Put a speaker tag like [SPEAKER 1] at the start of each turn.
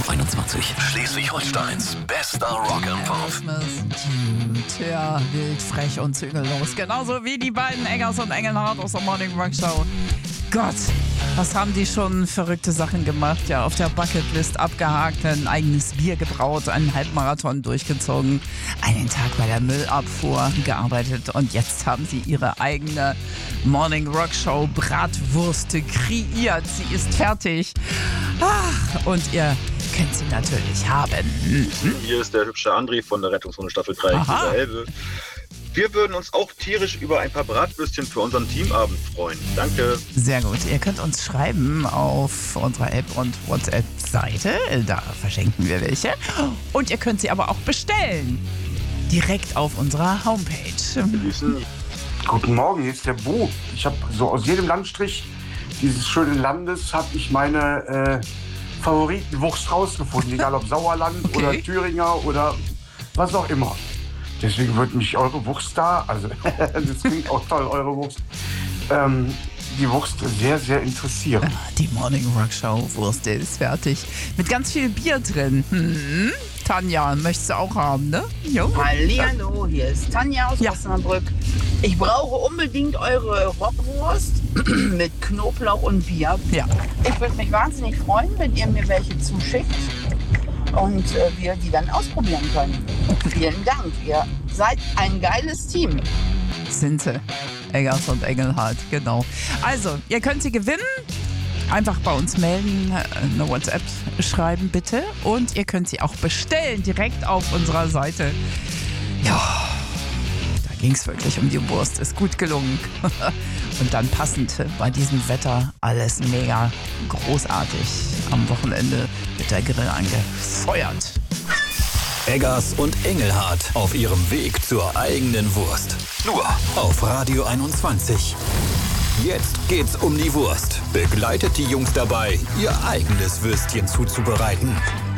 [SPEAKER 1] 21. Schleswig-Holsteins bester Rock'n'Pop.
[SPEAKER 2] Tja, wild, frech und zügellos. Genauso wie die beiden Eggers und Engelhardt aus der Morning Rock Show. Gott, was haben die schon verrückte Sachen gemacht? Ja, auf der Bucketlist abgehakt, ein eigenes Bier gebraut, einen Halbmarathon durchgezogen, einen Tag bei der Müllabfuhr gearbeitet und jetzt haben sie ihre eigene Morning Rock Show Bratwurste kreiert. Sie ist fertig. Ach, und ihr könnt sie natürlich haben.
[SPEAKER 3] Hier ist der hübsche André von der Rettungszone Staffel 3 dieser Elbe. Wir würden uns auch tierisch über ein paar Bratwürstchen für unseren Teamabend freuen. Danke.
[SPEAKER 2] Sehr gut. Ihr könnt uns schreiben auf unserer App und WhatsApp-Seite. Da verschenken wir welche. Und ihr könnt sie aber auch bestellen. Direkt auf unserer Homepage.
[SPEAKER 4] Guten Morgen, hier ist der Bo. Ich habe so aus jedem Landstrich dieses schönen Landes habe ich meine Favoritenwurst rausgefunden. Egal ob Sauerland oder Thüringer oder was auch immer. Deswegen würde mich eure Wurst da, also das klingt auch toll, eure Wurst, die Wurst sehr, sehr interessieren.
[SPEAKER 2] Die Morning Rock Show Wurst ist fertig. Mit ganz viel Bier drin. Tanja, möchtest du auch haben, ne? Jo.
[SPEAKER 5] Hallihallo, hier ist Tanja aus Osnabrück. Ich brauche unbedingt eure Rockwurst mit Knoblauch und Bier.
[SPEAKER 2] Ja.
[SPEAKER 5] Ich würde mich wahnsinnig freuen, wenn ihr mir welche zuschickt und wir die dann ausprobieren können. Vielen Dank, ihr seid ein geiles Team.
[SPEAKER 2] Sind sie. Eggers und Engelhardt, genau. Also, ihr könnt sie gewinnen. Einfach bei uns melden, eine WhatsApp schreiben bitte. Und ihr könnt sie auch bestellen, direkt auf unserer Seite. Ja, da ging es wirklich um die Wurst. Ist gut gelungen. Und dann passend bei diesem Wetter alles mega großartig. Am Wochenende wird der Grill angefeuert.
[SPEAKER 1] Eggers und Engelhardt auf ihrem Weg zur eigenen Wurst. Nur auf Radio 21. Jetzt geht's um die Wurst. Begleitet die Jungs dabei, ihr eigenes Würstchen zuzubereiten.